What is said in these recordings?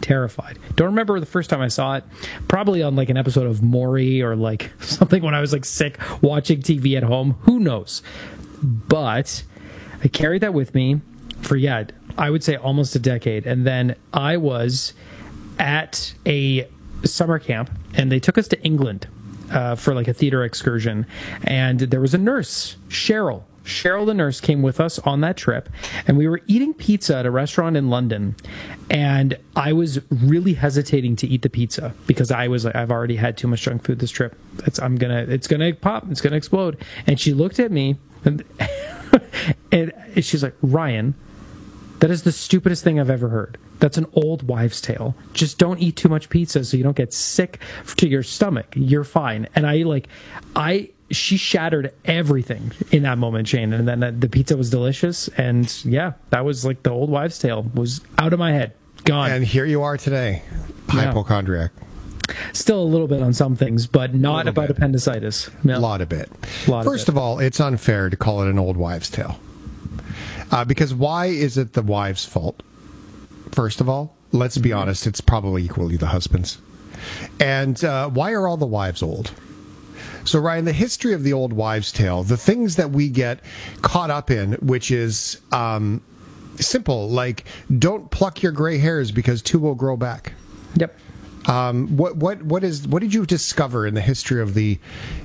Terrified. Don't remember the first time I saw it. Probably on like an episode of Maury or like something when I was like sick watching TV at home. Who knows? But I carried that with me for, I would say almost a decade. And then I was at a summer camp and they took us to England for like a theater excursion. And there was a nurse, Cheryl. Cheryl, the nurse, came with us on that trip, and we were eating pizza at a restaurant in London, and I was really hesitating to eat the pizza because I was like, I've already had too much junk food this trip. It's gonna pop. It's gonna explode. And she looked at me, and, and she's like, Ryan, that is the stupidest thing I've ever heard. That's an old wives' tale. Just don't eat too much pizza so you don't get sick to your stomach. You're fine. And she shattered everything in that moment, Shane. And then the pizza was delicious. And yeah, that was like the old wives' tale was out of my head. Gone. And here you are today, hypochondriac. Still a little bit on some things, but not about appendicitis. No. A lot of it. First of all, it's unfair to call it an old wives' tale. Because why is it the wives' fault? First of all, let's be honest, it's probably equally the husbands. And why are all the wives old? So, Ryan, the history of the old wives' tale, the things that we get caught up in, which is simple, like don't pluck your gray hairs because two will grow back. Yep. What did you discover in the history of the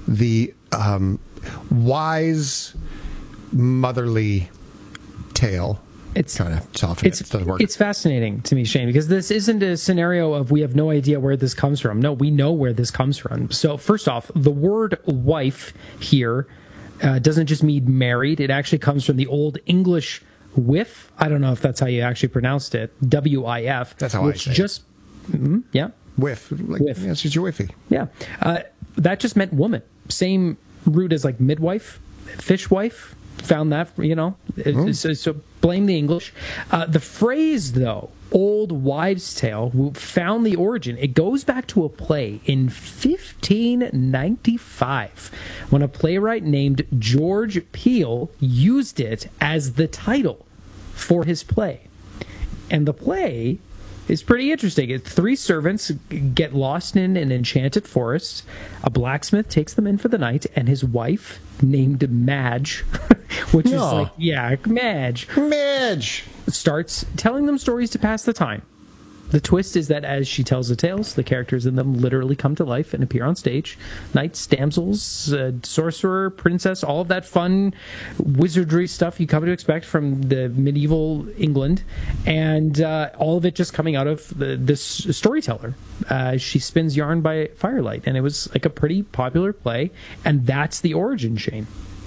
wise motherly tale? It's kind of soften it. It doesn't work. It's fascinating to me, Shane, because this isn't a scenario of we have no idea where this comes from. No, we know where this comes from. So first off, the word wife here doesn't just mean married. It actually comes from the Old English wif. I don't know if that's how you actually pronounced it. W-I-F. That's how I say it. Yeah. Whiff. Like, whiff. Yeah, it's just your whiffy. Yeah. That just meant woman. Same root as like midwife, fishwife. Found that, so blame the English. The phrase, though, old wives' tale, found the origin. It goes back to a play in 1595 when a playwright named George Peele used it as the title for his play. And the play is pretty interesting. Three servants get lost in an enchanted forest. A blacksmith takes them in for the night, and his wife, named Madge, which is like, Madge, starts telling them stories to pass the time. The twist is that as she tells the tales, the characters in them literally come to life and appear on stage. Knights, damsels, sorcerer, princess, all of that fun wizardry stuff you come to expect from the medieval England. And all of it just coming out of this storyteller. She spins yarn by firelight. And it was like a pretty popular play. And that's the origin, Shane.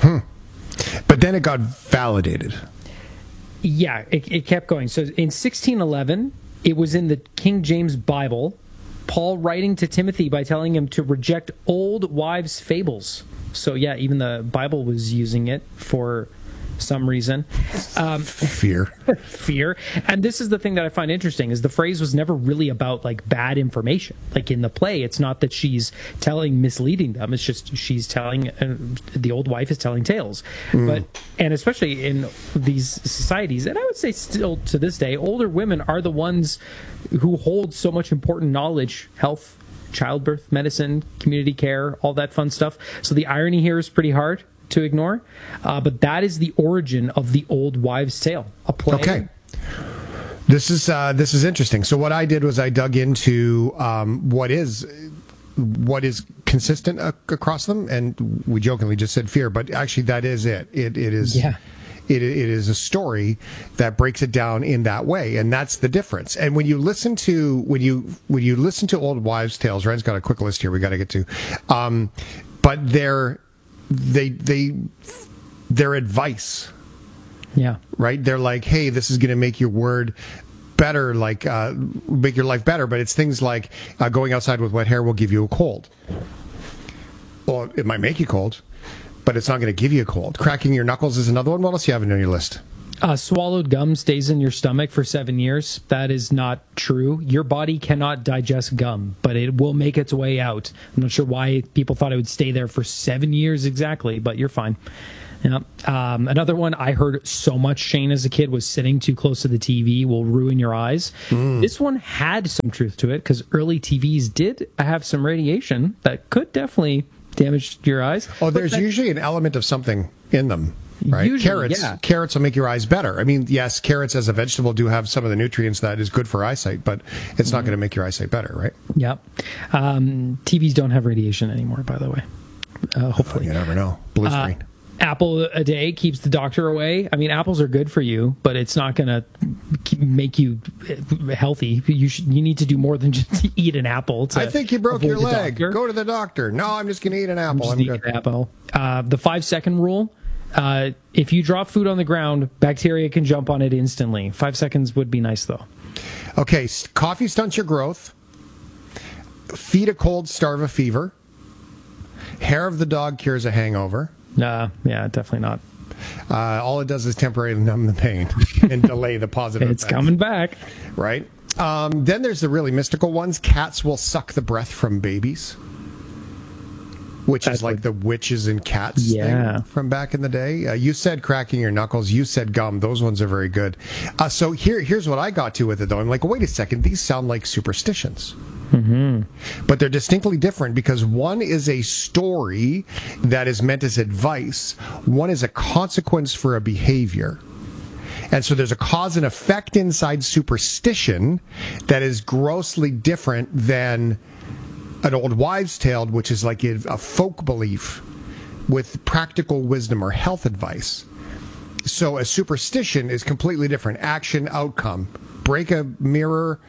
But then it got validated. Yeah, it kept going. So in 1611... it was in the King James Bible, Paul writing to Timothy by telling him to reject old wives' fables. So, yeah, even the Bible was using it for some reason. Fear. And this is the thing that I find interesting, is the phrase was never really about, like, bad information. Like, in the play, it's not that she's misleading them. It's just she's telling, the old wife is telling tales. And especially in these societies, and I would say still to this day, older women are the ones who hold so much important knowledge, health, childbirth, medicine, community care, all that fun stuff. So the irony here is pretty hard to ignore, but that is the origin of the old wives' tale. A play. Okay, this is interesting. So what I did was I dug into what is consistent across them, and we jokingly just said fear, but actually that is it. It is. Yeah. It is a story that breaks it down in that way, and that's the difference. And when you listen to old wives' tales, Ryan's got a quick list here we got to get to, but their advice, right? They're like, hey, this is going to make your word better, like make your life better. But it's things like going outside with wet hair will give you a cold. Well, it might make you cold, but it's not going to give you a cold. Cracking your knuckles is another one. What else do you have on your list? Swallowed gum stays in your stomach for 7 years. That is not true. Your body cannot digest gum, but it will make its way out. I'm not sure why people thought it would stay there for 7 years exactly, but you're fine. Yep. Another one I heard so much, Shane, as a kid, was sitting too close to the TV will ruin your eyes. This one had some truth to it because early TVs did have some radiation that could definitely damage your eyes. Oh, there's usually an element of something in them. Right, usually, carrots will make your eyes better. I mean, yes, carrots as a vegetable do have some of the nutrients that is good for eyesight, but it's not going to make your eyesight better, right? Yep. TVs don't have radiation anymore, by the way. Hopefully, you never know. Blue screen. Apple a day keeps the doctor away. I mean, apples are good for you, but it's not going to make you healthy. You need to do more than just eat an apple. I think you broke your leg. Go to the doctor. No, I'm just going to eat an apple. I'm good. An apple. The 5-second rule. If you drop food on the ground, bacteria can jump on it instantly. 5 seconds would be nice, though. Okay, coffee stunts your growth. Feed a cold, starve a fever. Hair of the dog cures a hangover. Yeah, definitely not. All it does is temporarily numb the pain and delay the positive It's effects. coming back. Right? Then there's the really mystical ones. Cats will suck the breath from babies. Which is like the witches and cats thing from back in the day. You said cracking your knuckles. You said gum. Those ones are very good. So here's what I got to with it, though. I'm like, wait a second. These sound like superstitions. Mm-hmm. But they're distinctly different because one is a story that is meant as advice. One is a consequence for a behavior. And so there's a cause and effect inside superstition that is grossly different than an old wives' tale, which is like a folk belief with practical wisdom or health advice. So a superstition is completely different. Action, outcome. Break a mirror,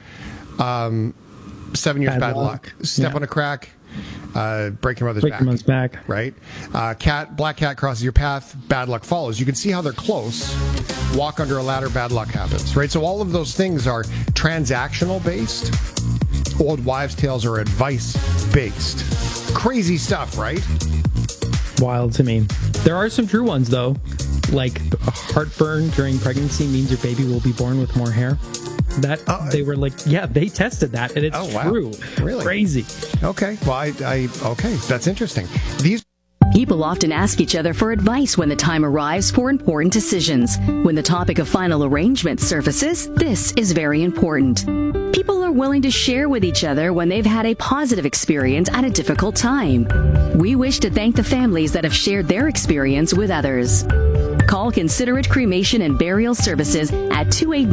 7 years bad luck. Step on a crack, break your mother's back. Right? Black cat crosses your path, bad luck follows. You can see how they're close. Walk under a ladder, bad luck happens. Right? So all of those things are transactional based. Old wives' tales are advice based. Crazy stuff, right? Wild to me. There are some true ones, though. Like heartburn during pregnancy means your baby will be born with more hair. They were like, they tested that, and it's true. Really? Crazy. Okay. Well, okay, that's interesting. People often ask each other for advice when the time arrives for important decisions. When the topic of final arrangement surfaces, this is very important. People are willing to share with each other when they've had a positive experience at a difficult time. We wish to thank the families that have shared their experience with others. Call Considerate Cremation and Burial Services at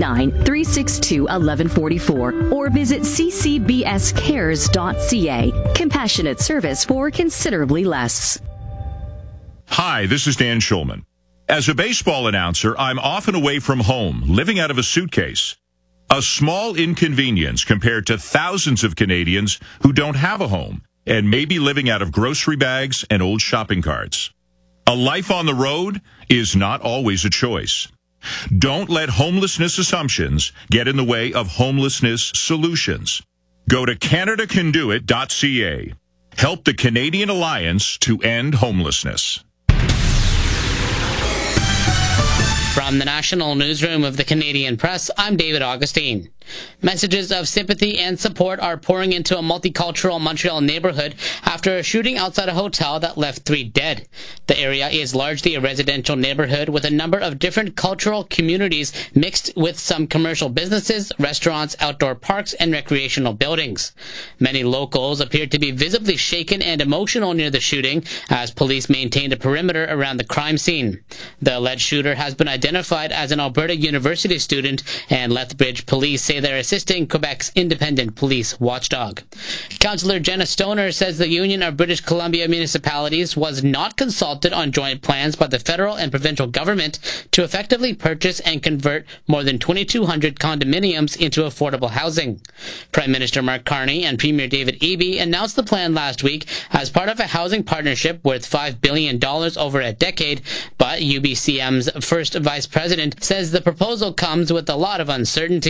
289-362-1144 or visit ccbscares.ca. Compassionate service for considerably less. Hi, this is Dan Schulman. As a baseball announcer, I'm often away from home, living out of a suitcase. A small inconvenience compared to thousands of Canadians who don't have a home and may be living out of grocery bags and old shopping carts. A life on the road is not always a choice. Don't let homelessness assumptions get in the way of homelessness solutions. Go to CanadaCanDoIt.ca. Help the Canadian Alliance to end homelessness. From the National Newsroom of the Canadian Press, I'm David Augustine. Messages of sympathy and support are pouring into a multicultural Montreal neighborhood after a shooting outside a hotel that left 3 dead. The area is largely a residential neighborhood with a number of different cultural communities mixed with some commercial businesses, restaurants, outdoor parks, and recreational buildings. Many locals appeared to be visibly shaken and emotional near the shooting as police maintained a perimeter around the crime scene. The alleged shooter has been identified as an Alberta University student, and Lethbridge police say they're assisting Quebec's independent police watchdog. Councillor Jenna Stoner says the Union of British Columbia Municipalities was not consulted on joint plans by the federal and provincial government to effectively purchase and convert more than 2,200 condominiums into affordable housing. Prime Minister Mark Carney and Premier David Eby announced the plan last week as part of a housing partnership worth $5 billion over a decade, but UBCM's first vice president says the proposal comes with a lot of uncertainty. There were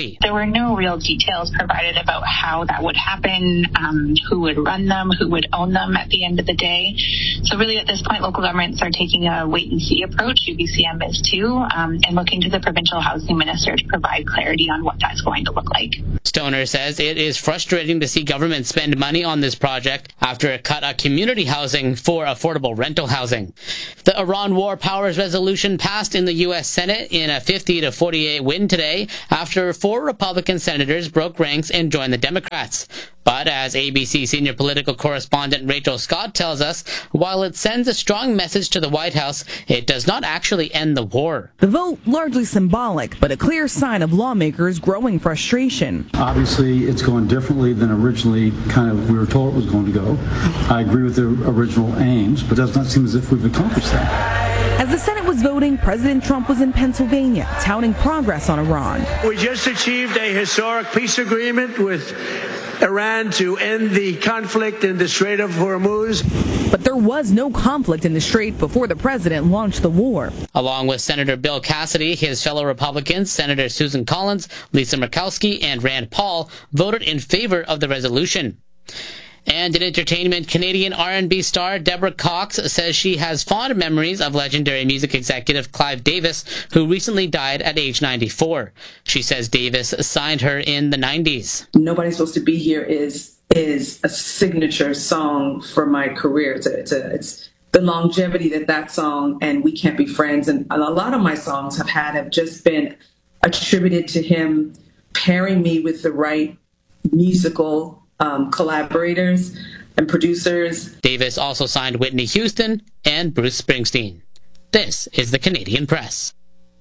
no real details provided about how that would happen, who would run them, who would own them at the end of the day. So really at this point, local governments are taking a wait-and-see approach. UBCM is too, and looking to the provincial housing minister to provide clarity on what that's going to look like. Stoner says it is frustrating to see government spend money on this project after it cut community housing for affordable rental housing. The Iran War Powers Resolution passed in the U.S. Senate in a 50-48 win today after 4 Republican senators broke ranks and joined the Democrats. But as ABC senior political correspondent Rachel Scott tells us, while it sends a strong message to the White House, it does not actually end the war. The vote largely symbolic, but a clear sign of lawmakers' growing frustration. Obviously, it's going differently than originally we were told it was going to go. I agree with the original aims, but it does not seem as if we've accomplished that. As the Senate was voting, President Trump was in Pennsylvania, touting progress on Iran. We just achieved a historic peace agreement with Iran to end the conflict in the Strait of Hormuz. But there was no conflict in the Strait before the president launched the war. Along with Senator Bill Cassidy, his fellow Republicans, Senator Susan Collins, Lisa Murkowski, and Rand Paul, voted in favor of the resolution. And in entertainment, Canadian R&B star Deborah Cox says she has fond memories of legendary music executive Clive Davis, who recently died at age 94. She says Davis signed her in the 90s. Nobody's Supposed to Be Here is a signature song for my career. It's the longevity that song and We Can't Be Friends and a lot of my songs have just been attributed to him pairing me with the right musical collaborators and producers. Davis also signed Whitney Houston and Bruce Springsteen. This is the Canadian Press.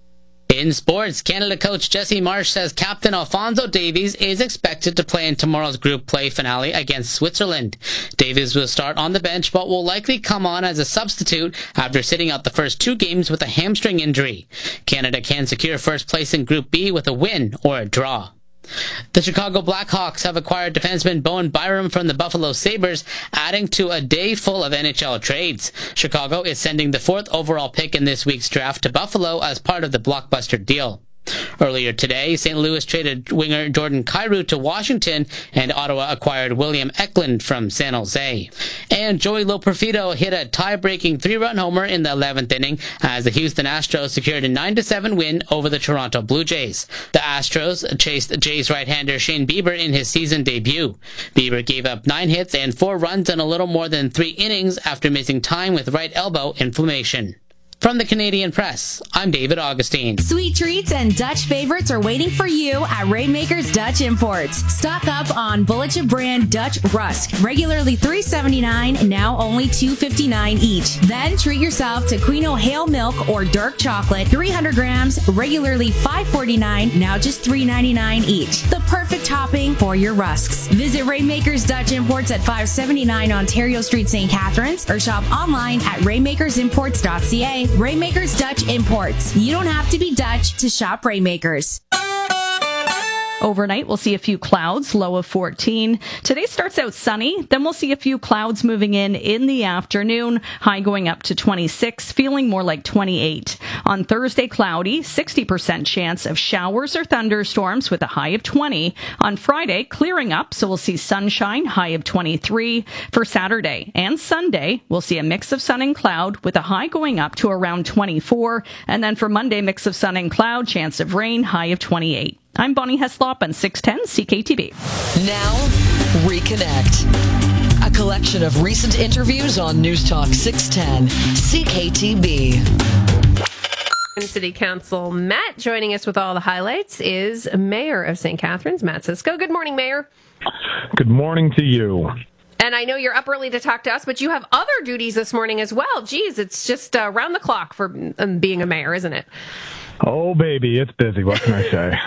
In sports, Canada coach Jesse Marsh says Captain Alphonso Davies is expected to play in tomorrow's group play finale against Switzerland. Davies will start on the bench but will likely come on as a substitute after sitting out the first 2 games with a hamstring injury. Canada can secure first place in Group B with a win or a draw. The Chicago Blackhawks have acquired defenseman Bowen Byram from the Buffalo Sabres, adding to a day full of NHL trades. Chicago is sending the 4th overall pick in this week's draft to Buffalo as part of the blockbuster deal. Earlier today, St. Louis traded winger Jordan Kyrou to Washington, and Ottawa acquired William Eklund from San Jose. And Joey Loperfido hit a tie-breaking 3-run homer in the 11th inning as the Houston Astros secured a 9-7 win over the Toronto Blue Jays. The Astros chased Jays right-hander Shane Bieber in his season debut. Bieber gave up 9 hits and 4 runs in a little more than 3 innings after missing time with right elbow inflammation. From the Canadian Press, I'm David Augustine. Sweet treats and Dutch favorites are waiting for you at Rainmakers Dutch Imports. Stock up on Bulletin brand Dutch Rusk, regularly $3.79, now only $2.59 each. Then treat yourself to Queen O'Hale Milk or Dark Chocolate, 300 grams, regularly $5.49, now just $3.99 each. The perfect topping for your rusks. Visit Rainmakers Dutch Imports at 579 Ontario Street, St. Catharines, or shop online at rainmakersimports.ca. Rainmakers Dutch Imports. You don't have to be Dutch to shop Rainmakers. Overnight, we'll see a few clouds, low of 14. Today starts out sunny, then we'll see a few clouds moving in the afternoon, high going up to 26, feeling more like 28. On Thursday, cloudy, 60% chance of showers or thunderstorms with a high of 20. On Friday, clearing up, so we'll see sunshine, high of 23. For Saturday and Sunday, we'll see a mix of sun and cloud with a high going up to around 24. And then for Monday, mix of sun and cloud, chance of rain, high of 28. I'm Bonnie Heslop on 610 CKTB. Now, Reconnect. A collection of recent interviews on News Talk 610 CKTB. City Council Matt joining us with all the highlights is Mayor of St. Catharines, Matt Cisco. Good morning, Mayor. Good morning to you. And I know you're up early to talk to us, but you have other duties this morning as well. Geez, it's just round the clock for being a mayor, isn't it? Oh, baby, it's busy. What can I say?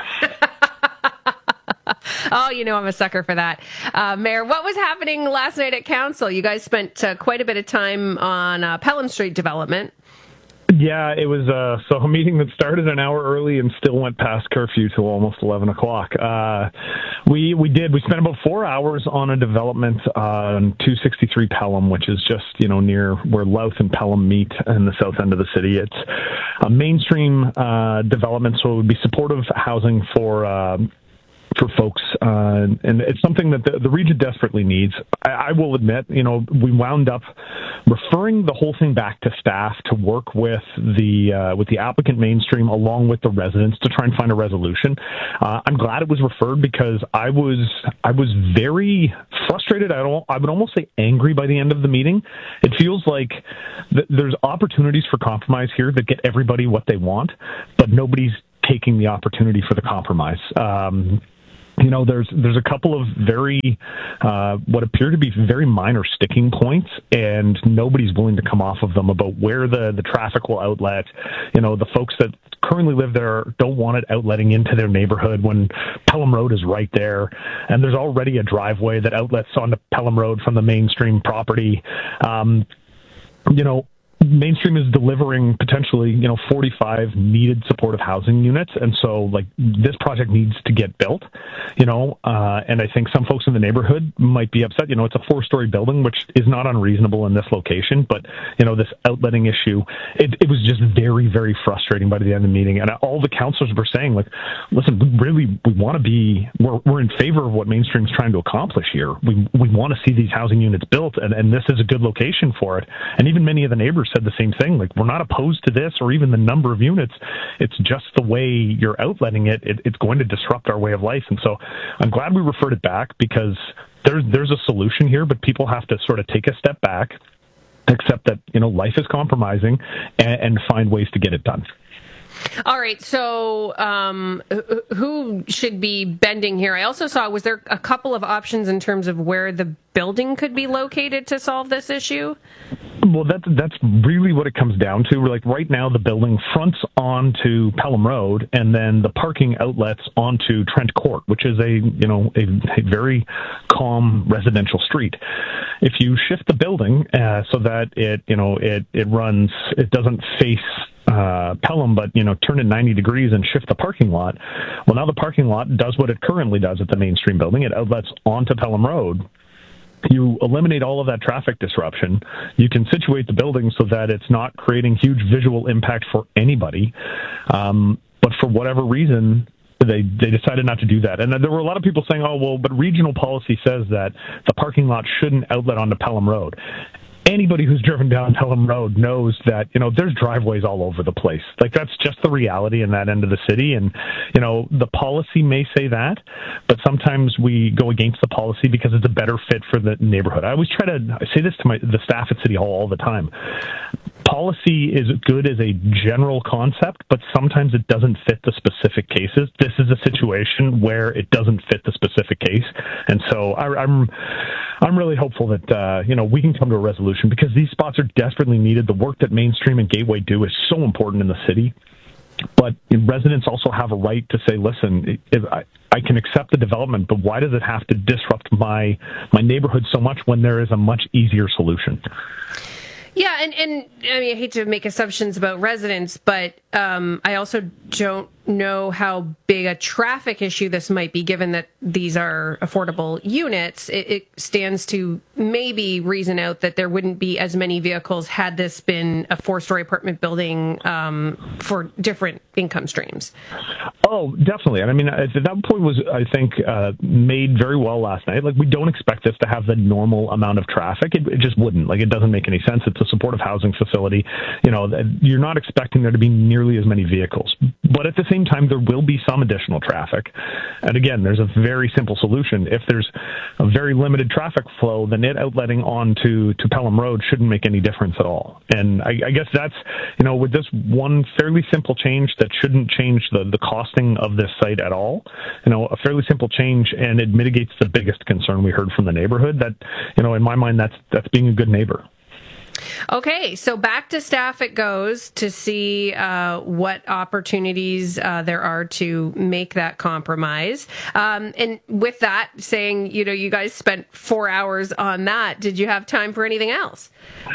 Oh, you know I'm a sucker for that. Mayor, what was happening last night at Council? You guys spent quite a bit of time on Pelham Street development. Yeah, it was a meeting that started an hour early and still went past curfew till almost 11 o'clock. We spent about 4 hours on a development on 263 Pelham, which is just, near where Louth and Pelham meet in the south end of the city. It's a mainstream development, so it would be supportive housing for for folks, and it's something that the region desperately needs. I will admit, we wound up referring the whole thing back to staff to work with the applicant Mainstream along with the residents to try and find a resolution. I'm glad it was referred because I was very frustrated. I would almost say angry by the end of the meeting. It feels like there's opportunities for compromise here that get everybody what they want, but nobody's taking the opportunity for the compromise. There's a couple of very, what appear to be very minor sticking points, and nobody's willing to come off of them about where the traffic will outlet. The folks that currently live there don't want it outletting into their neighborhood when Pelham Road is right there, and there's already a driveway that outlets onto Pelham Road from the Mainstream property. Mainstream is delivering potentially, 45 needed supportive housing units. And so this project needs to get built, and I think some folks in the neighborhood might be upset. It's a 4-story building, which is not unreasonable in this location, but, this outletting issue, it was just very, very frustrating by the end of the meeting. And all the councillors were saying, listen, we want to be, we're in favor of what Mainstream's trying to accomplish here. We want to see these housing units built, and this is a good location for it. And even many of the neighbors said the same thing. We're not opposed to this or even the number of units. It's just the way you're outletting it. It's going to disrupt our way of life. And so I'm glad we referred it back because there's a solution here, but people have to sort of take a step back, accept that, life is compromising and find ways to get it done. All right. So who should be bending here? I also saw, was there a couple of options in terms of where the building could be located to solve this issue? Well, that's really what it comes down to. Right now, the building fronts onto Pelham Road, and then the parking outlets onto Trent Court, which is a very calm residential street. If you shift the building so that it doesn't face Pelham, but turn it 90 degrees and shift the parking lot. Well, now the parking lot does what it currently does at the Mainstream building. It outlets onto Pelham Road. You eliminate all of that traffic disruption. You can situate the building so that it's not creating huge visual impact for anybody. But for whatever reason, they decided not to do that. And there were a lot of people saying, but regional policy says that the parking lot shouldn't outlet onto Pelham Road. Anybody who's driven down Pelham Road knows that, there's driveways all over the place. That's just the reality in that end of the city. And, the policy may say that, but sometimes we go against the policy because it's a better fit for the neighborhood. I say this to the staff at City Hall all the time. Policy is good as a general concept, but sometimes it doesn't fit the specific cases. This is a situation where it doesn't fit the specific case. And so I'm really hopeful that, we can come to a resolution because these spots are desperately needed. The work that Mainstream and Gateway do is so important in the city. But residents also have a right to say, listen, if I can accept the development, but why does it have to disrupt my neighborhood so much when there is a much easier solution? Yeah, and I mean, I hate to make assumptions about residents, but I also don't know how big a traffic issue this might be, given that these are affordable units. It stands to maybe reason out that there wouldn't be as many vehicles had this been a 4-story apartment building for different income streams. Oh, definitely. And I mean, that point was, I think, made very well last night. We don't expect this to have the normal amount of traffic. It just wouldn't. It doesn't make any sense. It's a supportive housing facility. You're not expecting there to be nearly as many vehicles. But at the same time, there will be some additional traffic. And again, there's a very simple solution. If there's a very limited traffic flow, then it outletting onto Pelham Road shouldn't make any difference at all. And I guess that's, with this one fairly simple change that shouldn't change the costing of this site at all, a fairly simple change, and it mitigates the biggest concern we heard from the neighborhood that, in my mind, that's being a good neighbor. Okay, so back to staff it goes to see what opportunities there are to make that compromise. And with that, saying, you guys spent 4 hours on that, did you have time for anything else?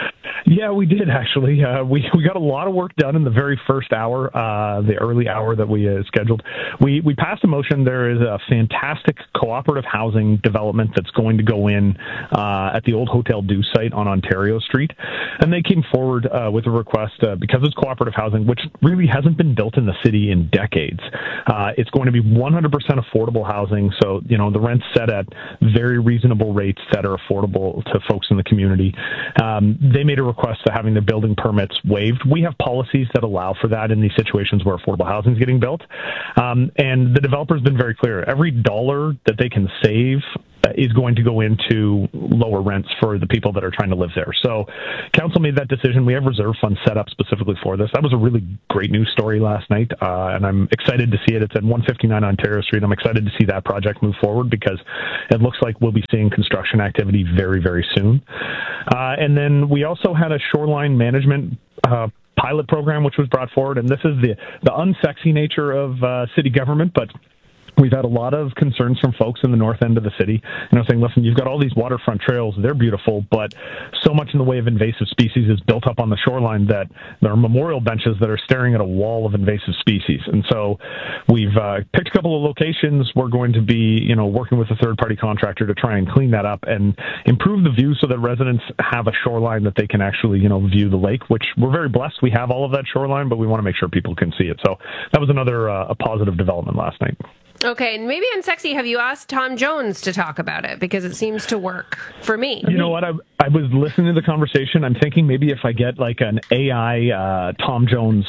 Yeah, we did actually. We got a lot of work done in the very first hour, the early hour that we scheduled. We passed a motion. There is a fantastic cooperative housing development that's going to go in at the old Hotel Dew site on Ontario Street, and they came forward with a request because it's cooperative housing, which really hasn't been built in the city in decades. It's going to be 100% affordable housing, so the rent's set at very reasonable rates that are affordable to folks in the community. They made a request to having their building permits waived. We have policies that allow for that in these situations where affordable housing is getting built. And the developer's been very clear. Every dollar that they can save is going to go into lower rents for the people that are trying to live there. So council made that decision. We have reserve funds set up specifically for this. That was a really great news story last night, and I'm excited to see it. It's at 159 Ontario Street. I'm excited to see that project move forward because it looks like we'll be seeing construction activity very, very soon. And then we also had a shoreline management pilot program which was brought forward, and this is the unsexy nature of city government, but we've had a lot of concerns from folks in the north end of the city, saying, listen, you've got all these waterfront trails, they're beautiful, but so much in the way of invasive species is built up on the shoreline that there are memorial benches that are staring at a wall of invasive species. And so we've picked a couple of locations. We're going to be, working with a third-party contractor to try and clean that up and improve the view so that residents have a shoreline that they can actually, view the lake, which we're very blessed. We have all of that shoreline, but we want to make sure people can see it. So that was another a positive development last night. Okay, and maybe unsexy, have you asked Tom Jones to talk about it? Because it seems to work for me. You know what? I was listening to the conversation. I'm thinking maybe if I get like an AI Tom Jones,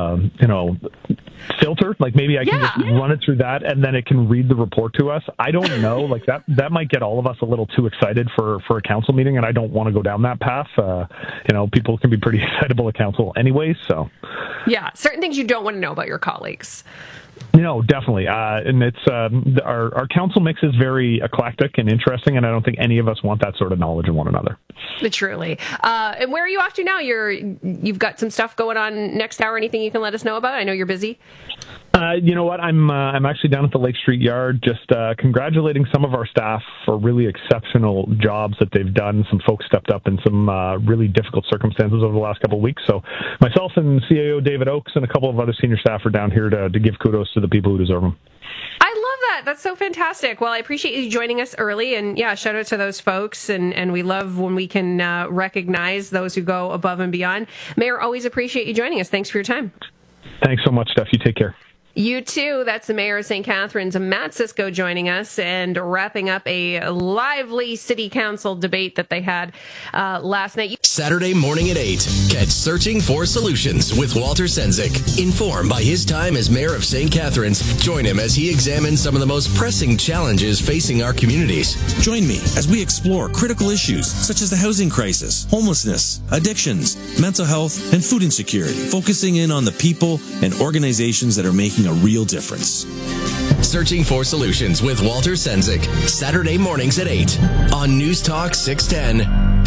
filter, like maybe I can just run it through that and then it can read the report to us. I don't know. Like that might get all of us a little too excited for a council meeting, and I don't want to go down that path. People can be pretty excitable at council anyways. So yeah, certain things you don't want to know about your colleagues. No, definitely. And it's our council mix is very eclectic and interesting, and I don't think any of us want that sort of knowledge of one another. Truly. And where are you off to now? You've got some stuff going on next hour. Anything you can let us know about? I know you're busy. You know what? I'm actually down at the Lake Street Yard, just congratulating some of our staff for really exceptional jobs that they've done. Some folks stepped up in some really difficult circumstances over the last couple of weeks. So myself and CAO David Oakes and a couple of other senior staff are down here to give kudos to the people who deserve them. I love that. That's so fantastic. Well, I appreciate you joining us early, and shout out to those folks. And we love when we can recognize those who go above and beyond. Mayor, always appreciate you joining us. Thanks for your time. Thanks so much, Steph. You take care. You too. That's the Mayor of St. Catharines, Matt Cisco, joining us and wrapping up a lively city council debate that they had last night. Saturday morning at 8. Catch Searching for Solutions with Walter Sendzik. Informed by his time as Mayor of St. Catharines, join him as he examines some of the most pressing challenges facing our communities. Join me as we explore critical issues such as the housing crisis, homelessness, addictions, mental health, and food insecurity, focusing in on the people and organizations that are making a real difference. Searching for Solutions with Walter Sendzik. Saturday mornings at 8 on News Talk 610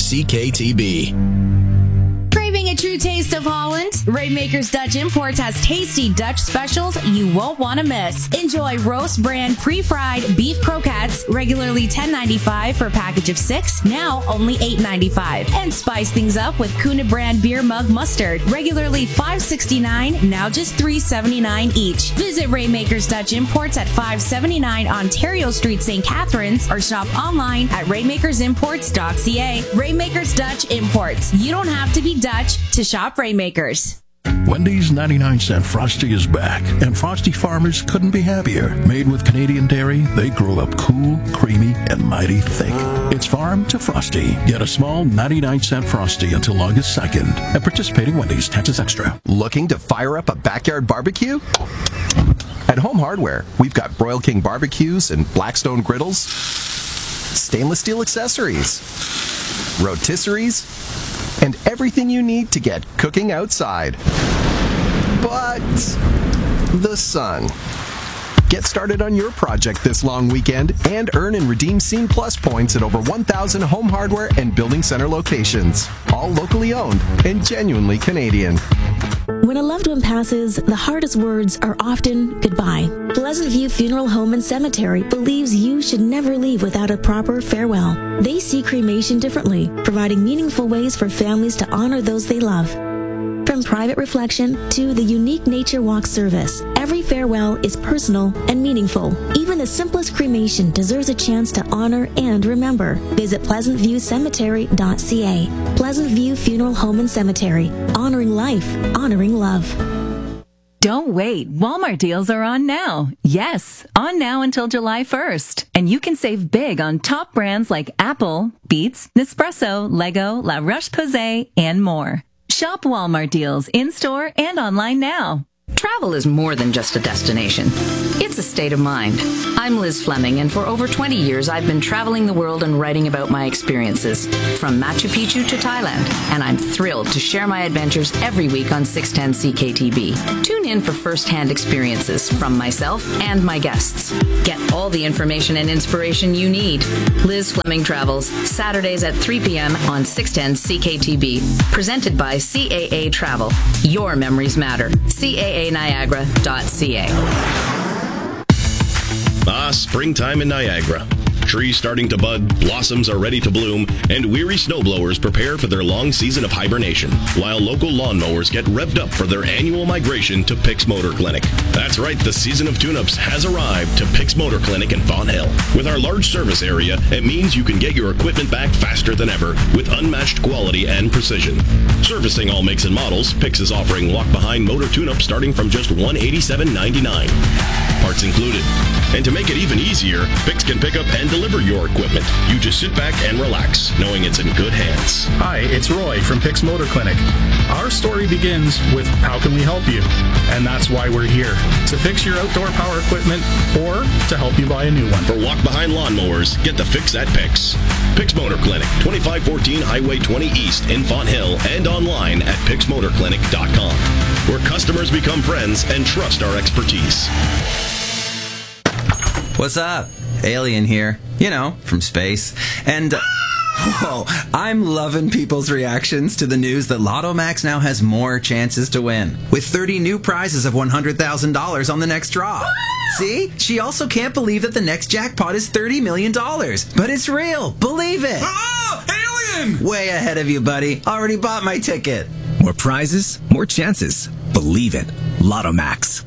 CKTB. Craving a true taste of Holland? Rainmakers Dutch Imports has tasty Dutch specials you won't want to miss. Enjoy roast brand pre-fried beef croquettes, regularly $10.95 for a package of 6, now only $8.95. And spice things up with Kuna brand beer mug mustard, regularly $5.69, now just $3.79 each. Visit Rainmakers Dutch Imports at 579 Ontario Street, St. Catharines, or shop online at rainmakersimports.ca. Rainmakers Dutch Imports. You don't have to be Dutch to shop Rainmakers. Wendy's 99-cent Frosty is back, and Frosty farmers couldn't be happier. Made with Canadian dairy, they grow up cool, creamy, and mighty thick. It's farm to Frosty. Get a small 99-cent Frosty until August 2nd. At participating Wendy's, taxes extra. Looking to fire up a backyard barbecue? At Home Hardware, we've got Broil King barbecues and Blackstone griddles, stainless steel accessories, rotisseries, and everything you need to get cooking outside. But the sun. Get started on your project this long weekend and earn and redeem Scene Plus points at over 1,000 Home Hardware and Building Center locations. All locally owned and genuinely Canadian. When a loved one passes, the hardest words are often goodbye. Pleasant View Funeral Home and Cemetery believes you should never leave without a proper farewell. They see cremation differently, providing meaningful ways for families to honor those they love. From private reflection to the unique nature walk service, every farewell is personal and meaningful. Even the simplest cremation deserves a chance to honor and remember. Visit pleasantviewcemetery.ca. Pleasant View Funeral Home and Cemetery. Honoring life, honoring love. Don't wait. Walmart deals are on now. Yes, on now until July 1st. And you can save big on top brands like Apple, Beats, Nespresso, Lego, La Roche-Posay, and more. Shop Walmart deals in-store and online now. Travel is more than just a destination. It's a state of mind. I'm Liz Fleming, and for over 20 years, I've been traveling the world and writing about my experiences, from Machu Picchu to Thailand, and I'm thrilled to share my adventures every week on 610 CKTB. Tune in for first-hand experiences from myself and my guests. Get all the information and inspiration you need. Liz Fleming Travels, Saturdays at 3 p.m. on 610 CKTB. Presented by CAA Travel. Your memories matter. CAANiagara.ca. Springtime in Niagara. Trees starting to bud, blossoms are ready to bloom, and weary snowblowers prepare for their long season of hibernation, while local lawnmowers get revved up for their annual migration to Pix Motor Clinic. That's right, the season of tune-ups has arrived to Pix Motor Clinic in Fonthill. With our large service area, it means you can get your equipment back faster than ever with unmatched quality and precision. Servicing all makes and models, Pix is offering walk-behind motor tune-ups starting from just $187.99. Parts included. And to make it even easier, Pix can pick up and deliver your equipment. You just sit back and relax, knowing it's in good hands. Hi, it's Roy from Pix Motor Clinic. Our story begins with how can we help you? And that's why we're here, to fix your outdoor power equipment or to help you buy a new one. For walk-behind lawnmowers, get the fix at Pix. Pix Motor Clinic, 2514 Highway 20 East in Fonthill, and online at pixmotorclinic.com, where customers become friends and trust our expertise. What's up? Alien here. You know, from space. And, whoa, I'm loving people's reactions to the news that Lotto Max now has more chances to win, with 30 new prizes of $100,000 on the next draw. See? She also can't believe that the next jackpot is $30 million. But it's real. Believe it. Oh, alien! Way ahead of you, buddy. Already bought my ticket. More prizes, more chances. Believe it. Lotto Max.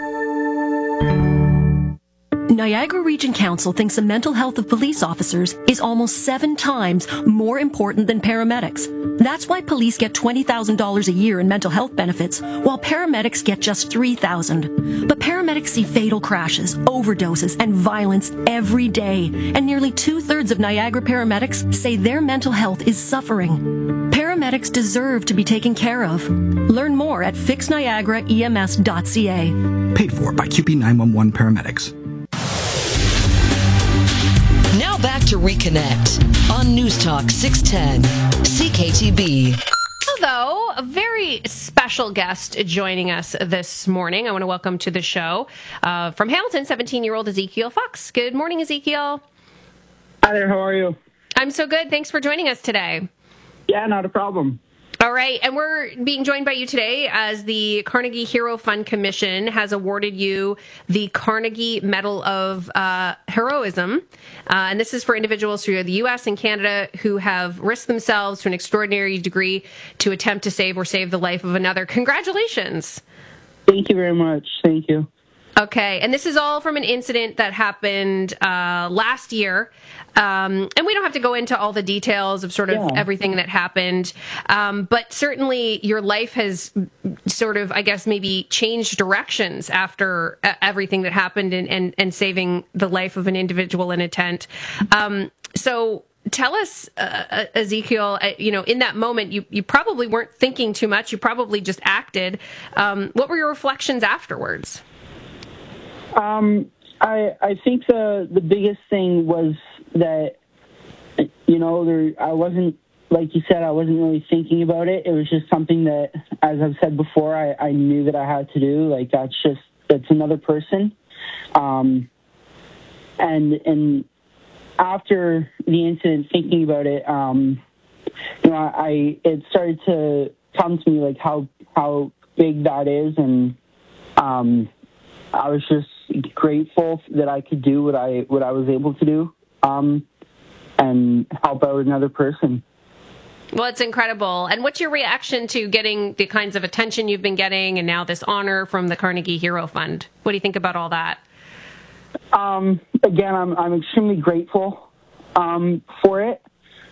Niagara Region Council thinks the mental health of police officers is almost 7 times more important than paramedics. That's why police get $20,000 a year in mental health benefits, while paramedics get just $3,000. But paramedics see fatal crashes, overdoses, and violence every day, and nearly 2/3 of Niagara paramedics say their mental health is suffering. Paramedics deserve to be taken care of. Learn more at fixniagaraems.ca. Paid for by QP 911 paramedics. Now back to Reconnect on News Talk 610 CKTB. Although a very special guest joining us this morning, I want to welcome to the show from Hamilton, 17-year-old Ezekiel Fox. Good morning, Ezekiel. Hi there, how are you? I'm so good. Thanks for joining us today. Yeah, not a problem. All right, and we're being joined by you today as the Carnegie Hero Fund Commission has awarded you the Carnegie Medal of Heroism. And this is for individuals throughout the U.S. and Canada who have risked themselves to an extraordinary degree to attempt to save the life of another. Congratulations. Thank you very much. Thank you. Okay, and this is all from an incident that happened last year. And we don't have to go into all the details of sort of everything that happened. But certainly your life has sort of, I guess, maybe changed directions after everything that happened and saving the life of an individual in a tent. So tell us, Ezekiel, in that moment, you probably weren't thinking too much. You probably just acted. What were your reflections afterwards? I think the biggest thing was that, I wasn't, like you said, I wasn't really thinking about it. It was just something that, as I've said before, I knew that I had to do. Like, that's another person. And after the incident, thinking about it, it started to come to me, like, how big that is, and I was just grateful that I could do what I was able to do, and help out another person. Well, it's incredible. And what's your reaction to getting the kinds of attention you've been getting and now this honor from the Carnegie Hero Fund? What do you think about all that? Again, I'm extremely grateful for it.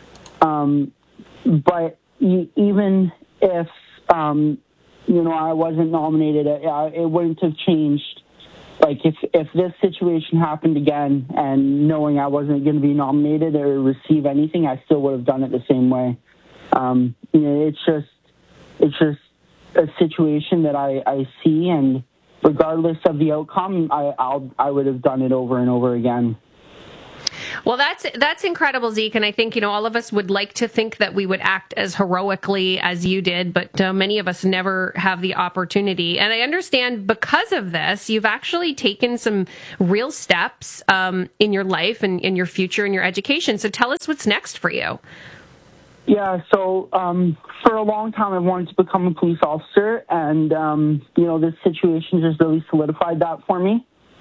But even if, I wasn't nominated, it wouldn't have changed. Like, if this situation happened again and knowing I wasn't going to be nominated or receive anything, I still would have done it the same way. It's just a situation that I see, and regardless of the outcome, I would have done it over and over again. Well, that's incredible, Zeke, and I think, all of us would like to think that we would act as heroically as you did, but many of us never have the opportunity. And I understand because of this, you've actually taken some real steps in your life and in your future and your education. So tell us what's next for you. Yeah, so for a long time I've wanted to become a police officer, and, this situation just really solidified that for me.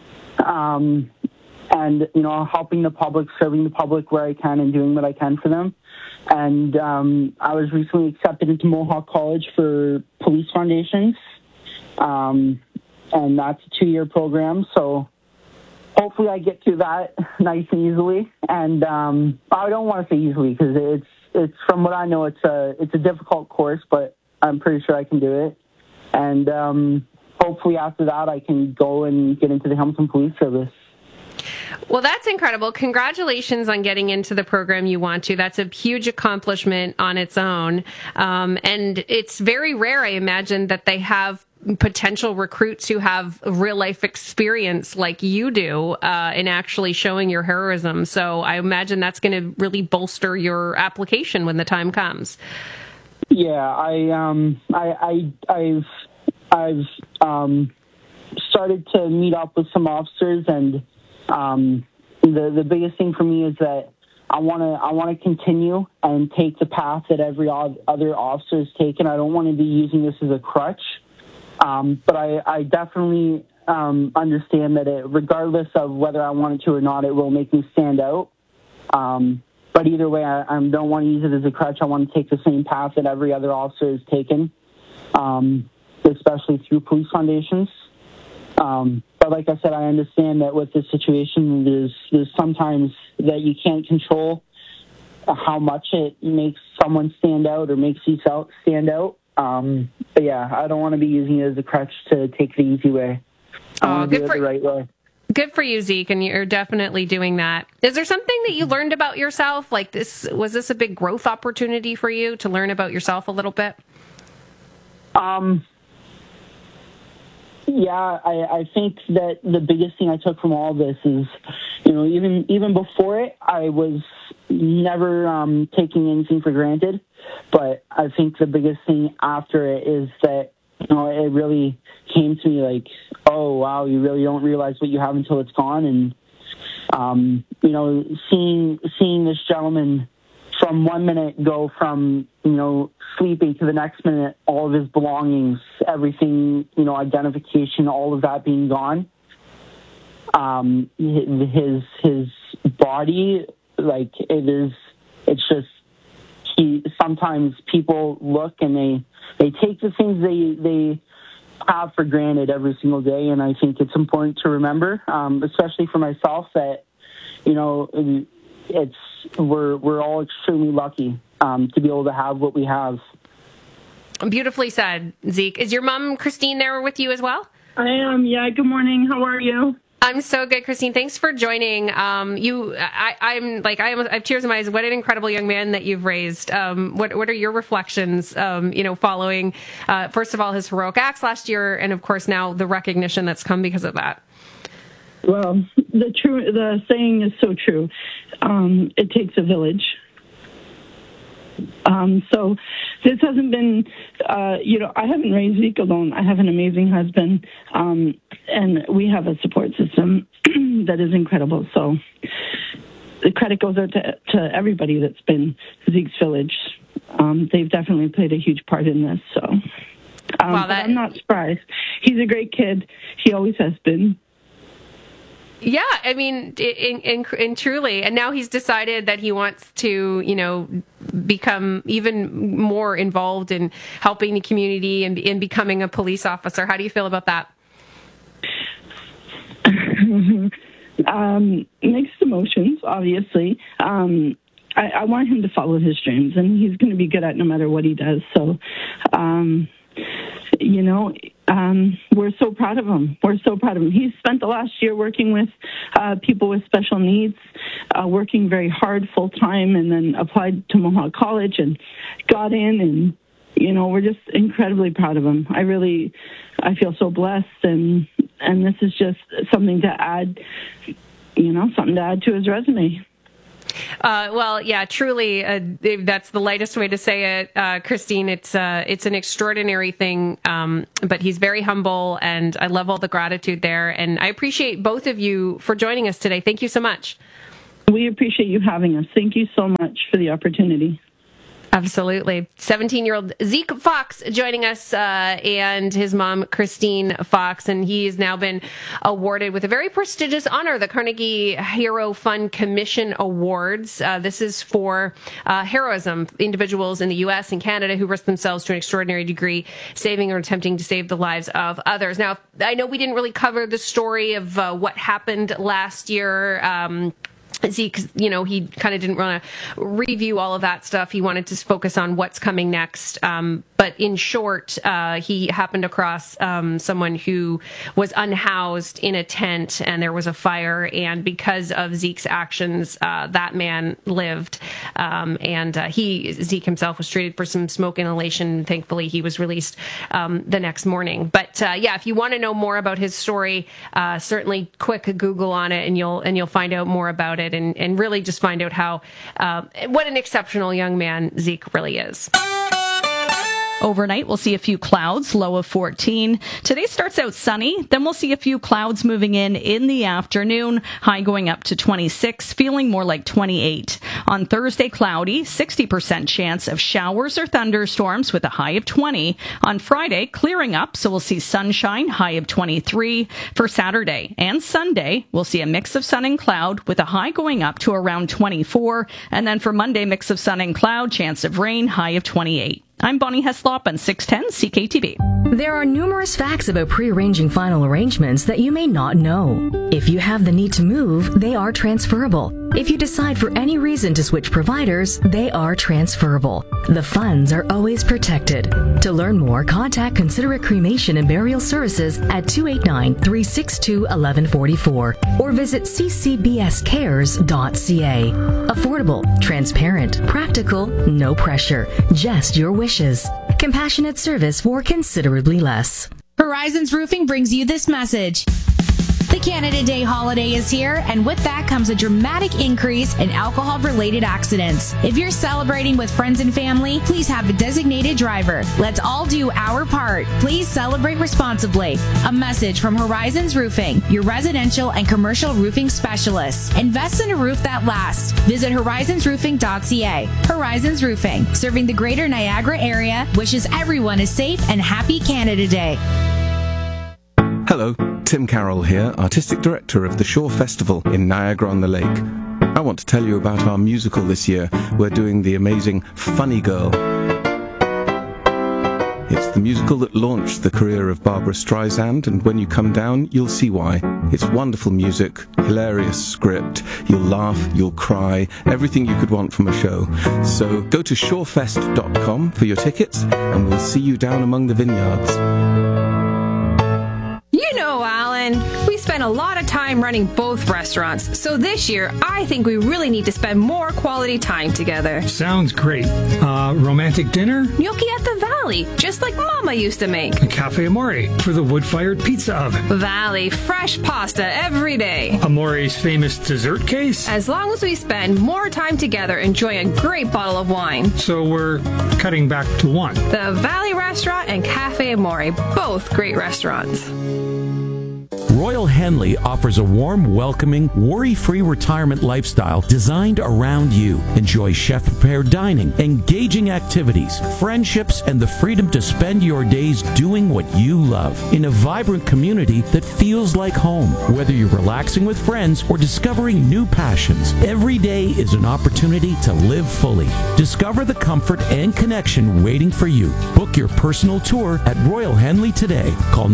And, helping the public, serving the public where I can and doing what I can for them. And I was recently accepted into Mohawk College for police foundations, and that's a 2-year program, so hopefully I get through that nice and easily. And I don't want to say easily because it's from what I know, it's a difficult course, but I'm pretty sure I can do it. And hopefully after that, I can go and get into the Hamilton Police Service. Well, that's incredible. Congratulations on getting into the program you want to. That's a huge accomplishment on its own. And it's very rare, I imagine, that they have potential recruits who have real life experience like you do in actually showing your heroism. So I imagine that's going to really bolster your application when the time comes. Yeah, I've started to meet up with some officers, and the biggest thing for me is that I want to continue and take the path that every other officer has taken. I don't want to be using this as a crutch. But I definitely understand that regardless of whether I wanted to or not, it will make me stand out. But either way, I don't want to use it as a crutch. I want to take the same path that every other officer has taken, especially through police foundations. But like I said, I understand that with this situation, there's sometimes that you can't control how much it makes someone stand out or makes you stand out. But yeah, I don't want to be using it as a crutch to take the easy way. I want to do it the right way. Good for you, Zeke, and you're definitely doing that. Is there something that you learned about yourself? Like was this a big growth opportunity for you to learn about yourself a little bit? Yeah, I think that the biggest thing I took from all this is, even before it, I was never taking anything for granted. But I think the biggest thing after it is that, it really came to me like, oh, wow, you really don't realize what you have until it's gone. And, seeing this gentleman from 1 minute go from, sleeping to the next minute, all of his belongings, everything, identification, all of that being gone. His body, like it's just, sometimes people look and they take the things they have for granted every single day. And I think it's important to remember, especially for myself, that, we're all extremely lucky to be able to have what we have. Beautifully said, Zeke. Is your mom, Christine, there with you as well? I am. Yeah. Good morning. How are you? I'm so good, Christine. Thanks for joining. I have tears in my eyes. What an incredible young man that you've raised. What are your reflections, following, first of all, his heroic acts last year, and of course now the recognition that's come because of that? Well, the saying is so true. It takes a village. So this hasn't been, I haven't raised Zeke alone. I have an amazing husband, and we have a support system that is incredible. So the credit goes out to everybody that's been Zeke's Village. They've definitely played a huge part in this. So But I'm not surprised. He's a great kid. He always has been. Yeah, I mean, and truly, and now he's decided that he wants to, become even more involved in helping the community and in becoming a police officer. How do you feel about that? Mixed emotions, obviously. I want him to follow his dreams, and he's going to be good at no matter what he does. So, we're so proud of him. We're so proud of him. He's spent the last year working with people with special needs, working very hard full time, and then applied to Mohawk College and got in. And we're just incredibly proud of him. I feel so blessed, and this is just something to add, something to add to his resume. Well, yeah, truly, that's the lightest way to say it, Christine. It's an extraordinary thing, but he's very humble, and I love all the gratitude there. And I appreciate both of you for joining us today. Thank you so much. We appreciate you having us. Thank you so much for the opportunity. Absolutely. 17-year-old Zeke Fox joining us, and his mom, Christine Fox. And he's now been awarded with a very prestigious honor, the Carnegie Hero Fund Commission Awards. This is for heroism, individuals in the U.S. and Canada who risk themselves to an extraordinary degree, saving or attempting to save the lives of others. Now, I know we didn't really cover the story of what happened last year. Zeke, he kind of didn't want to review all of that stuff. He wanted to focus on what's coming next. But in short, he happened across someone who was unhoused in a tent, and there was a fire. And because of Zeke's actions, that man lived. Zeke himself was treated for some smoke inhalation. Thankfully, he was released the next morning. But if you want to know more about his story, certainly quick Google on it, and you'll find out more about it. And really just find out what an exceptional young man Zeke really is. Overnight, we'll see a few clouds, low of 14. Today starts out sunny, then we'll see a few clouds moving in the afternoon, high going up to 26, feeling more like 28. On Thursday, cloudy, 60% chance of showers or thunderstorms with a high of 20. On Friday, clearing up, so we'll see sunshine, high of 23. For Saturday and Sunday, we'll see a mix of sun and cloud with a high going up to around 24. And then for Monday, mix of sun and cloud, chance of rain, high of 28. I'm Bonnie Heslop on 610 CKTB. There are numerous facts about pre-arranging final arrangements that you may not know. If you have the need to move, they are transferable. If you decide for any reason to switch providers, they are transferable. The funds are always protected. To learn more, contact Considerate Cremation and Burial Services at 289-362-1144 or visit ccbscares.ca. Affordable, transparent, practical, no pressure, just your wishes. Compassionate service for considerably less. Horizons Roofing brings you this message. The Canada Day holiday is here, and with that comes a dramatic increase in alcohol-related accidents. If you're celebrating with friends and family, please have a designated driver. Let's all do our part. Please celebrate responsibly. A message from Horizons Roofing, your residential and commercial roofing specialists. Invest in a roof that lasts. Visit horizonsroofing.ca. Horizons Roofing, serving the greater Niagara area, wishes everyone a safe and happy Canada Day. Hello, Tim Carroll here, Artistic Director of the Shore Festival in Niagara-on-the-Lake. I want to tell you about our musical this year. We're doing the amazing Funny Girl. It's the musical that launched the career of Barbara Streisand, and when you come down, you'll see why. It's wonderful music, hilarious script, you'll laugh, you'll cry, everything you could want from a show. So go to shorefest.com for your tickets, and we'll see you down among the vineyards. You know, Alan, we spend a lot of time running both restaurants, so this year I think we really need to spend more quality time together. Sounds great. Romantic dinner? Gnocchi at the Valley, just like Mama used to make. A Cafe Amore for the wood-fired pizza oven. Valley, fresh pasta every day. Amore's famous dessert case? As long as we spend more time together enjoying a great bottle of wine. So we're cutting back to one. The Valley Restaurant and Cafe Amore, both great restaurants. Royal Henley offers a warm, welcoming, worry-free retirement lifestyle designed around you. Enjoy chef-prepared dining, engaging activities, friendships, and the freedom to spend your days doing what you love in a vibrant community that feels like home. Whether you're relaxing with friends or discovering new passions, every day is an opportunity to live fully. Discover the comfort and connection waiting for you. Book your personal tour at Royal Henley today. Call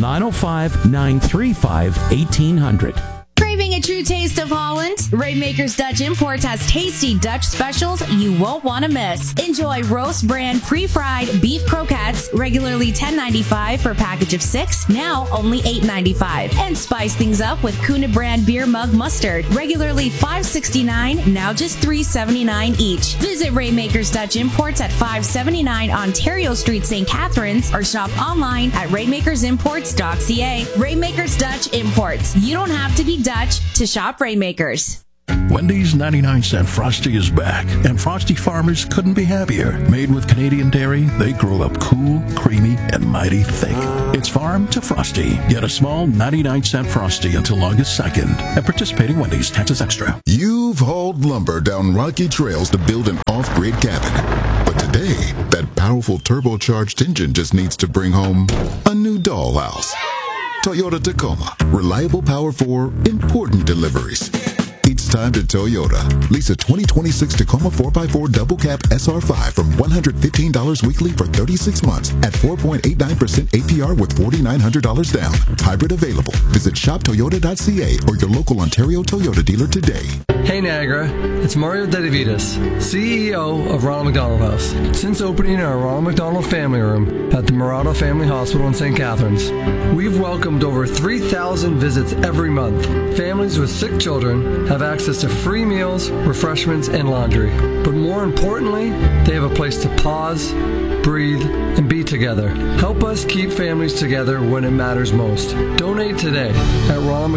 905-935-1800. Craving a true taste of Holland? Rainmakers Dutch Imports has tasty Dutch specials you won't want to miss. Enjoy roast brand pre-fried beef croquettes, regularly $10.95 for a package of 6, now only $8.95. And spice things up with Kuna brand beer mug mustard, regularly $5.69, now just $3.79 each. Visit Rainmakers Dutch Imports at 579 Ontario Street, St. Catharines, or shop online at rainmakersimports.ca. Rainmakers Dutch Imports. You don't have to be Dutch to shop Rainmakers. Wendy's 99-cent Frosty is back, and Frosty farmers couldn't be happier. Made with Canadian dairy, they grow up cool, creamy, and mighty thick. It's farm to Frosty. Get a small 99-cent Frosty until August 2nd at participating Wendy's, taxes extra. You've hauled lumber down rocky trails to build an off-grid cabin. But today, that powerful turbocharged engine just needs to bring home a new dollhouse. Toyota Tacoma. Reliable power for important deliveries. It's time to Toyota. Lease a 2026 Tacoma 4x4 double cab SR5 from $115 weekly for 36 months at 4.89% APR with $4,900 down. Hybrid available. Visit shoptoyota.ca or your local Ontario Toyota dealer today. Hey Niagara, it's Mario Dedivitas, CEO of Ronald McDonald House. Since opening our Ronald McDonald Family Room at the Murado Family Hospital in St. Catharines, we've welcomed over 3,000 visits every month. Families with sick children have access to free meals, refreshments, and laundry. But more importantly, they have a place to pause, breathe, and be together. Help us keep families together when it matters most. Donate today at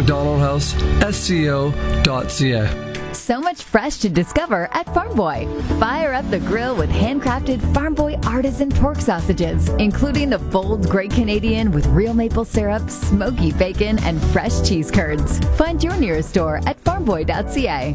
ronaldmcdonaldhouse.sco.ca. So much fresh to discover at Farm Boy. Fire up the grill with handcrafted Farm Boy artisan pork sausages, including the bold Great Canadian with real maple syrup, smoky bacon, and fresh cheese curds. Find your nearest store at farmboy.ca.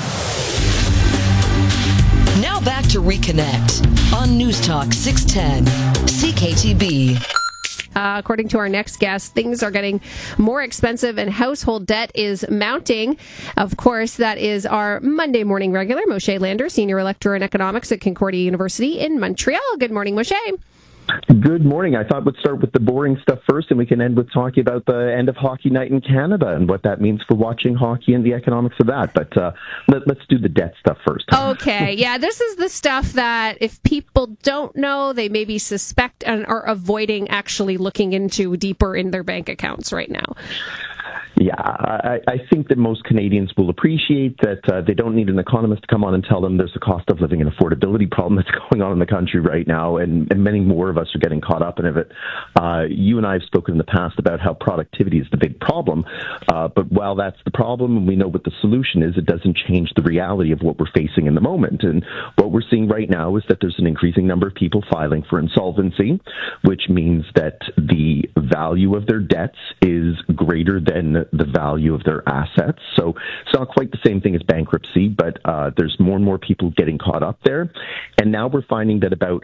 Now back to Reconnect on News Talk 610 CKTB. According to our next guest, things are getting more expensive and household debt is mounting. Of course, that is our Monday morning regular, Moshe Lander, Senior Lecturer in Economics at Concordia University in Montreal. Good morning, Moshe. Good morning. I thought we'd start with the boring stuff first, and we can end with talking about the end of hockey night in Canada and what that means for watching hockey and the economics of that. But let's do the debt stuff first. Okay. Yeah, this is the stuff that if people don't know, they maybe suspect and are avoiding actually looking into deeper in their bank accounts right now. Yeah, I think that most Canadians will appreciate that they don't need an economist to come on and tell them there's a cost of living and affordability problem that's going on in the country right now, and many more of us are getting caught up in it. You and I have spoken in the past about how productivity is the big problem, but while that's the problem and we know what the solution is, it doesn't change the reality of what we're facing in the moment. And what we're seeing right now is that there's an increasing number of people filing for insolvency, which means that the value of their debts is greater than the value of their assets. So it's not quite the same thing as bankruptcy, but there's more and more people getting caught up there. And now we're finding that about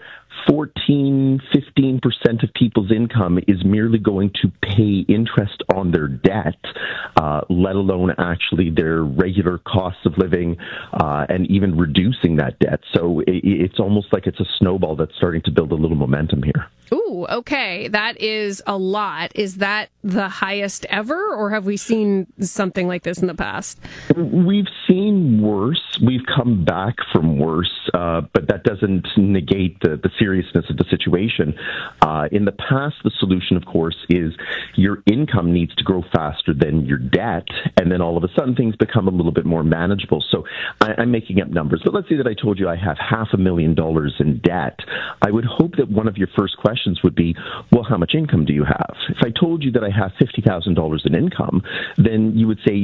14-15% of people's income is merely going to pay interest on their debt, let alone actually their regular costs of living, and even reducing that debt. So it's almost like it's a snowball that's starting to build a little momentum here. Ooh, okay. That is a lot. Is that the highest ever, or have we seen something like this in the past? We've seen worse. We've come back from worse, but that doesn't negate the seriousness of the situation. In the past, the solution, of course, is your income needs to grow faster than your debt, and then all of a sudden things become a little bit more manageable. So I'm making up numbers, but let's say that I told you I have $500,000 in debt. I would hope that one of your first questions would be, well, how much income do you have? If I told you that I have $50,000 in income, then you would say, eesh,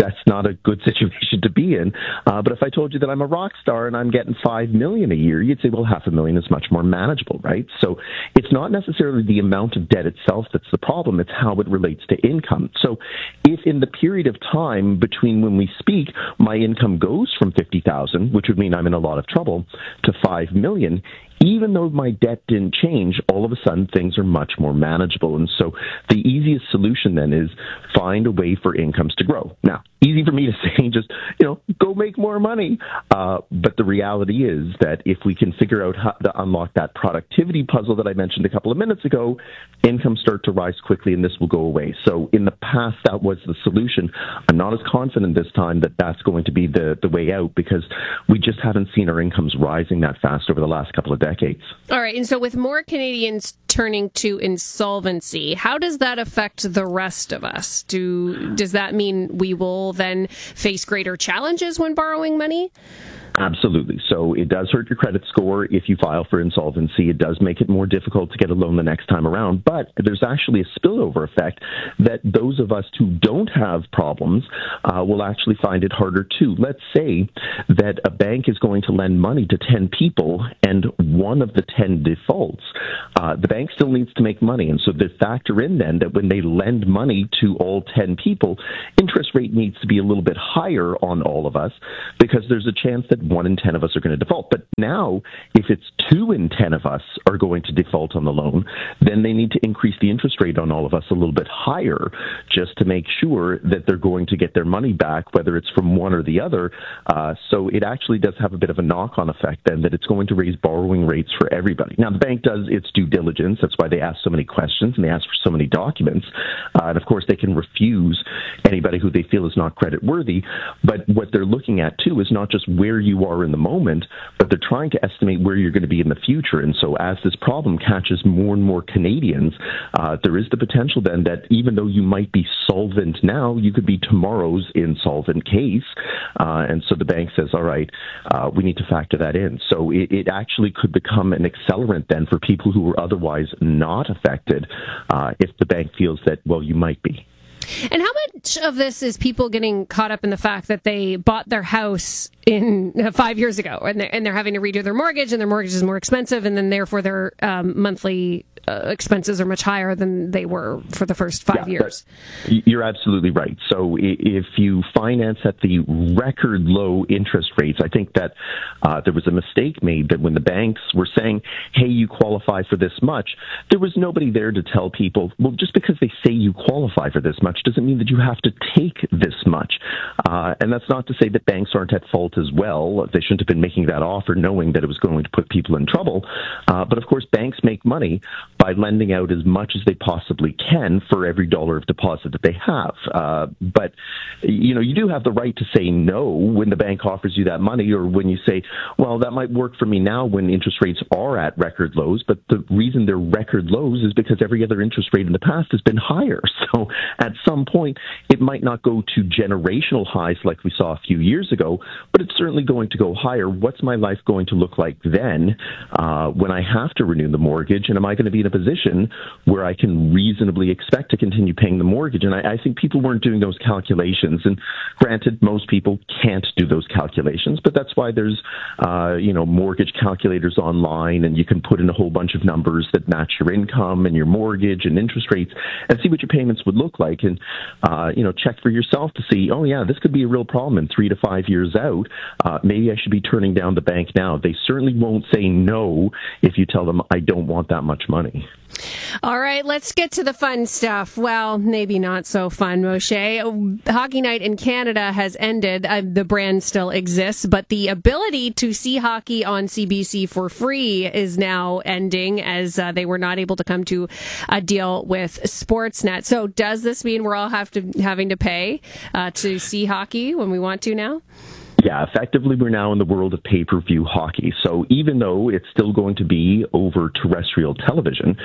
that's not a good situation to be in. But if I told you that I'm a rock star and I'm getting $5 million a year, you'd say, well, $500,000 is much more manageable, right? So it's not necessarily the amount of debt itself that's the problem. It's how it relates to income. So if in the period of time between when we speak, my income goes from $50,000, which would mean I'm in a lot of trouble, to $5 million, even though my debt didn't change, all of a sudden things are much more manageable. And so the easiest solution then is find a way for incomes to grow. Now, easy for me to say, just, go make more money. But the reality is that if we can figure out how to unlock that productivity puzzle that I mentioned a couple of minutes ago, incomes start to rise quickly and this will go away. So in the past, that was the solution. I'm not as confident this time that that's going to be the way out, because we just haven't seen our incomes rising that fast over the last couple of decades. All right. And so with more Canadians turning to insolvency, how does that affect the rest of us? Does that mean we will then face greater challenges when borrowing money? Absolutely. So it does hurt your credit score if you file for insolvency. It does make it more difficult to get a loan the next time around. But there's actually a spillover effect that those of us who don't have problems will actually find it harder too. Let's say that a bank is going to lend money to 10 people and one of the 10 defaults. The bank still needs to make money. And so they factor in then that when they lend money to all 10 people, interest rate needs to be a little bit higher on all of us, because there's a chance that 1 in 10 of us are going to default. But now, if it's 2 in 10 of us are going to default on the loan, then they need to increase the interest rate on all of us a little bit higher, just to make sure that they're going to get their money back, whether it's from one or the other. So it actually does have a bit of a knock-on effect then, that it's going to raise borrowing rates for everybody. Now, the bank does its due diligence. That's why they ask so many questions and they ask for so many documents. And of course, they can refuse anybody who they feel is not credit worthy. But what they're looking at too is not just where you are in the moment, but they're trying to estimate where you're going to be in the future. And so as this problem catches more and more Canadians, there is the potential then that even though you might be solvent now, you could be tomorrow's insolvent case. And so the bank says, all right, we need to factor that in. So it actually could become an accelerant then for people who were otherwise not affected, if the bank feels that, well, you might be. And how much of this is people getting caught up in the fact that they bought their house in 5 years ago and they're having to redo their mortgage, and their mortgage is more expensive, and then therefore their monthly expenses are much higher than they were for the first 5 years? You're absolutely right. So if you finance at the record low interest rates, I think that there was a mistake made that when the banks were saying, hey, you qualify for this much, there was nobody there to tell people, well, just because they say you qualify for this much doesn't mean that you have to take this much. And that's not to say that banks aren't at fault as well. They shouldn't have been making that offer knowing that it was going to put people in trouble. But of course, banks make money by lending out as much as they possibly can for every dollar of deposit that they have. But, you do have the right to say no when the bank offers you that money, or when you say, well, that might work for me now when interest rates are at record lows. But the reason they're record lows is because every other interest rate in the past has been higher. So at some point, it might not go to generational highs like we saw a few years ago, but it's certainly going to go higher. What's my life going to look like then when I have to renew the mortgage? And am I going to be in a position where I can reasonably expect to continue paying the mortgage? And I think people weren't doing those calculations. And granted, most people can't do those calculations, but that's why there's, mortgage calculators online, and you can put in a whole bunch of numbers that match your income and your mortgage and interest rates and see what your payments would look like. And, check for yourself to see, oh yeah, this could be a real problem in 3 to 5 years out. Maybe I should be turning down the bank now. They certainly won't say no if you tell them, I don't want that much money. All right, let's get to the fun stuff. Well, maybe not so fun, Moshe. Hockey Night in Canada has ended. The brand still exists, but the ability to see hockey on CBC for free is now ending, as they were not able to come to a deal with Sportsnet. So does this mean we're all having to pay to see hockey when we want to now? Yeah, effectively, we're now in the world of pay-per-view hockey. So even though it's still going to be over terrestrial television,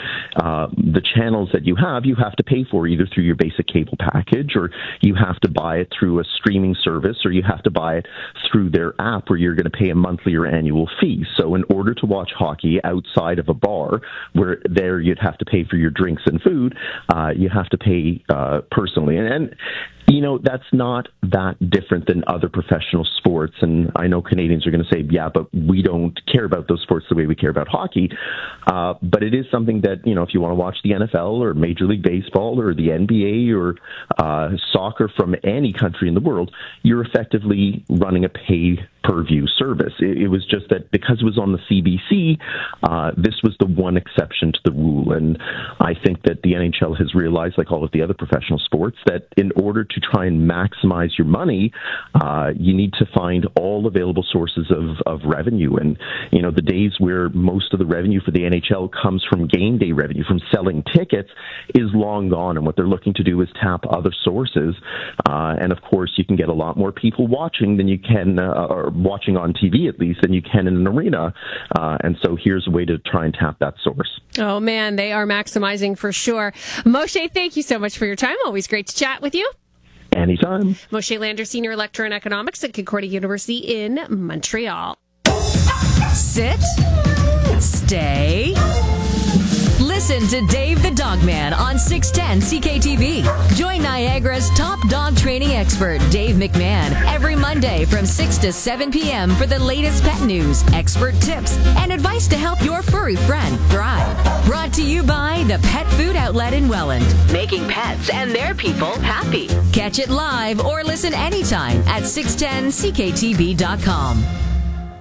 the channels that you have to pay for either through your basic cable package, or you have to buy it through a streaming service, or you have to buy it through their app where you're going to pay a monthly or annual fee. So in order to watch hockey outside of a bar, where there you'd have to pay for your drinks and food, you have to pay personally. And That's not that different than other professional sports. And I know Canadians are going to say, yeah, but we don't care about those sports the way we care about hockey. But it is something that, if you want to watch the NFL or Major League Baseball or the NBA or soccer from any country in the world, you're effectively running a pay-per-view service. It was just that because it was on the CBC, this was the one exception to the rule. And I think that the NHL has realized, like all of the other professional sports, that in order to try and maximize your money, you need to find all available sources of revenue. And, the days where most of the revenue for the NHL comes from game day revenue, from selling tickets, is long gone. And what they're looking to do is tap other sources. And of course, you can get a lot more people watching than you can, or watching on TV at least, than you can in an arena. And so here's a way to try and tap that source. Oh, man, they are maximizing for sure. Moshe, thank you so much for your time. Always great to chat with you. Anytime. Moshe Lander, Senior Lecturer in Economics at Concordia University in Montreal. Sit. Stay. Listen to Dave the Dogman on 610 CKTV. Join Niagara's top dog training expert, Dave McMahon, every Monday from 6 to 7 p.m. for the latest pet news, expert tips, and advice to help your furry friend thrive. Brought to you by the Pet Food Outlet in Welland. Making pets and their people happy. Catch it live or listen anytime at 610CKTV.com.